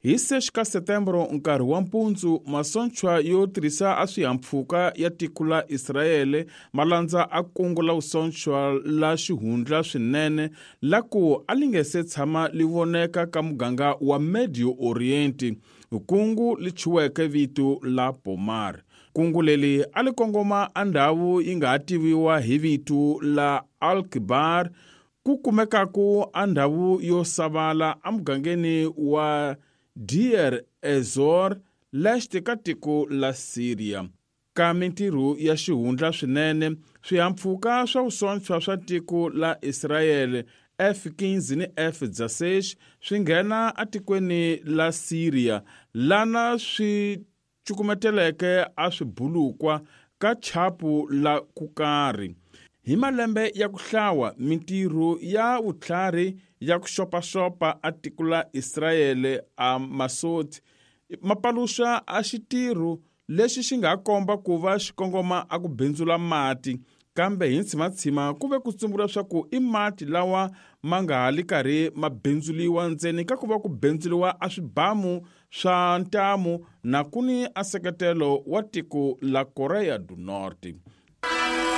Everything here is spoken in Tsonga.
Hi 6 ka Setembro, nkarhi wa mpundzu, masontshwa yo tirhisa a swihahampfhuka ya tiko la Israele malandza a kungu la vusontshwa la xihundla swinene la ku a li nge se tshama li voneka ka muganga wa Medio Oriente. Kungu li thyiweke vito la Bomar. Kungu leri a li kongoma a ndhawu yi nga tiviwa hi vito la Al-Kibar, ku kumekaku a ndhawu yo savala a mugangeni wa Deir ez-Zor, lexte ka tiko la Syria. Ka mintirho ya xihundla swinene, swihahampfhuka swa vusontshwa swa tiko la Israel F-15 ni F-16 swi nghena a tikweni la Syria, lana swi cukumeteleke a swibulukwa ka chapu la ku karhi. Hi malembe ya ku hlawa, mintirho ya vutlhari ya ku xopaxopa a tiko la Israele a Masot mapaluxa a xitirho lexi xi nga komba ku va xi kongoma a ku bindzula mati, kambe hi ntshimatshima ku ve ku tsumbula swa ku i mati lawa ma nga ha li karhi ma bindzuliwa ndzeni ka ku va ku bindzuliwa a swibamu swa ntamu na ku ni a nseketelo wa tiko la Korea du Norte.